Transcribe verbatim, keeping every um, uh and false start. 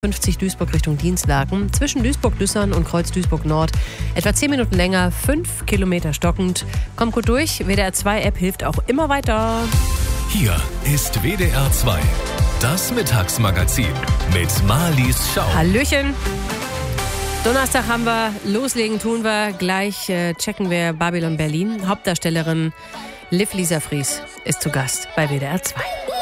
fünfzig Duisburg Richtung Dienstlaken. Zwischen Duisburg-Lüssern und Kreuz Duisburg-Nord etwa zehn Minuten länger, fünf Kilometer stockend. Kommt gut durch, W D R zwei App hilft auch immer weiter. Hier ist W D R zwei, das Mittagsmagazin mit Marlies Schau. Hallöchen. Donnerstag haben wir, loslegen tun wir. Gleich äh, checken wir Babylon Berlin. Hauptdarstellerin Liv Lisa Fries ist zu Gast bei W D R zwei.